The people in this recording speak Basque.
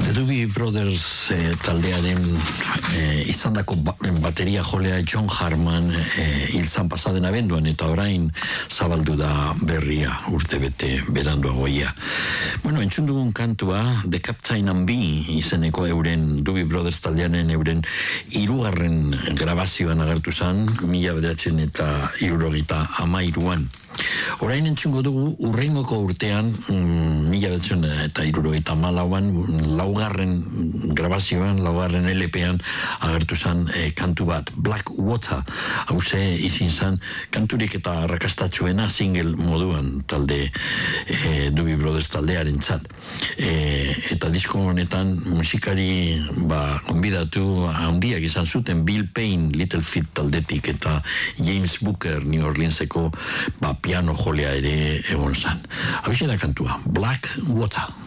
The Doobie Brothers taldearen izandako bateria jolea John Harman hilzan pasaden abenduan, eta orain zabaldu da berria urtebete beranduagoia. Bueno, entzun dugun kantua The Captain and Bee izeneko euren Doobie Brothers taldearen euren hirugarren grabazioan agertu zen 1973an. Orain entzungo dugu urrengoko urtean 1974an laugarren grabazioan, laugarren LPan agertu zen kantu bat, Black Water. Hauze izin zen kanturik eta arrakastatxuena single moduan talde Doobie Brothers taldearen txat. Eta disko honetan musikari konbidatu handiak izan zuten Bill Payne Little Feat taldetik eta James Booker New Orleanseko piano jolea ere egon zan. Hauze da kantua, Black Water.